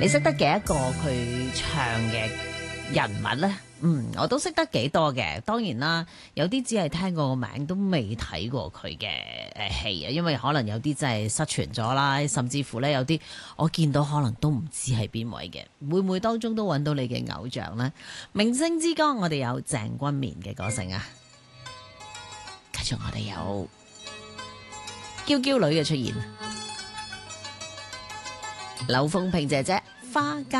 你識得幾多個佢唱嘅人物呢？我都識得幾多嘅。當然啦，有啲只係聽過個名，都未睇過佢嘅戲啊。因為可能有啲真係失傳咗啦，甚至乎呢，有啲我見到可能都唔知係邊位嘅。會唔會當中都揾到你嘅偶像呢？明星之歌，我哋有鄭君綿嘅歌聲啊，繼續我哋有嬌嬌女嘅出現，劉鳳萍姐姐花間。